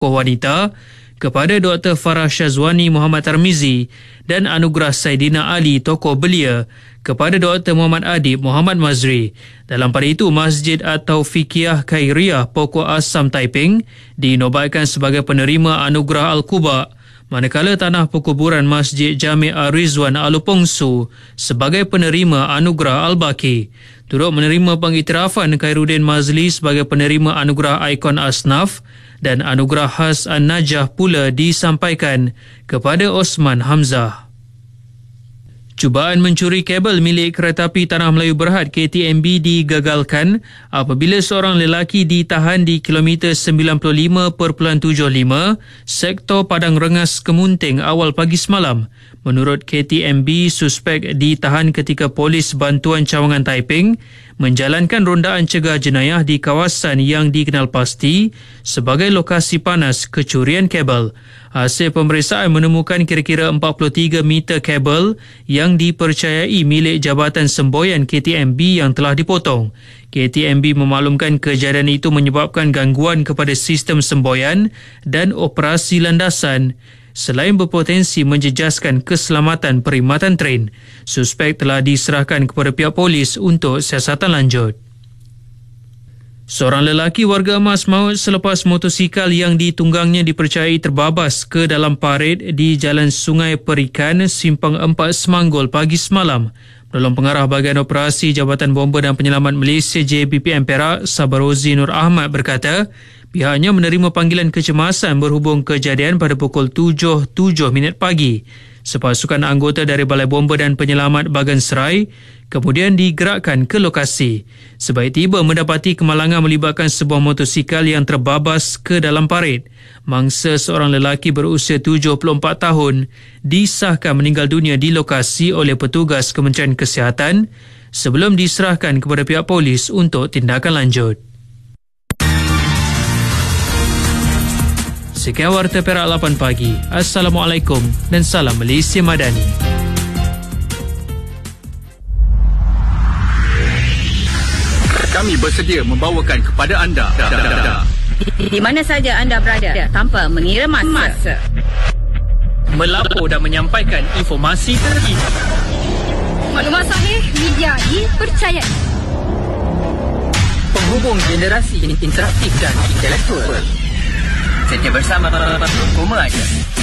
wanita kepada Dr. Farah Syazwani Muhammad Tarmizi dan Anugerah Saidina Ali tokoh belia kepada Dr. Muhammad Adib Muhammad Mazri. Dalam pada itu, Masjid At-Taufiqiyah Khairiyah Pokok Asam Taiping dinobatkan sebagai penerima Anugerah Al-Quba, manakala tanah perkuburan Masjid Jami' Ar-Rizwan Alupongsu sebagai penerima Anugerah Al-Baqi. Turut menerima pengiktirafan Khairuddin Mazli sebagai penerima Anugerah Ikon Asnaf dan Anugerah Khas An-Najah pula disampaikan kepada Osman Hamzah. Cubaan mencuri kabel milik Keretapi Tanah Melayu Berhad KTMB digagalkan apabila seorang lelaki ditahan di kilometer 95.75 sektor Padang Rengas Kemunting awal pagi semalam. Menurut KTMB, suspek ditahan ketika polis bantuan cawangan Taiping menjalankan rondaan cegah jenayah di kawasan yang dikenal pasti sebagai lokasi panas kecurian kabel. Hasil pemeriksaan menemukan kira-kira 43 meter kabel yang dipercayai milik Jabatan Semboyan KTMB yang telah dipotong. KTMB memaklumkan kejadian itu menyebabkan gangguan kepada sistem semboyan dan operasi landasan, selain berpotensi menjejaskan keselamatan perkhidmatan tren. Suspek telah diserahkan kepada pihak polis untuk siasatan lanjut. Seorang lelaki warga emas maut selepas motosikal yang ditunggangnya dipercayai terbabas ke dalam parit di Jalan Sungai Perikan, Simpang 4 Semanggol pagi semalam. Penolong Pengarah Bahagian Operasi Jabatan Bomba dan Penyelamat Malaysia JBPM Perak, Sabarozi Nur Ahmad berkata, pihaknya menerima panggilan kecemasan berhubung kejadian pada pukul 7.07 pagi. Sepasukan anggota dari Balai Bomba dan Penyelamat Bagan Serai kemudian digerakkan ke lokasi. Sebaik tiba mendapati kemalangan melibatkan sebuah motosikal yang terbabas ke dalam parit. Mangsa seorang lelaki berusia 74 tahun disahkan meninggal dunia di lokasi oleh petugas Kementerian Kesihatan sebelum diserahkan kepada pihak polis untuk tindakan lanjut. Sekian Warta Perak 8 pagi. Assalamualaikum dan salam Malaysia Madani. Kami bersedia membawakan kepada anda di mana saja anda berada tanpa mengira masa. Melapor dan menyampaikan informasi terkini. Maklumat sahih, media dipercayai. Penghubung generasi interaktif dan intelektual. Setia bersama Koma Aja.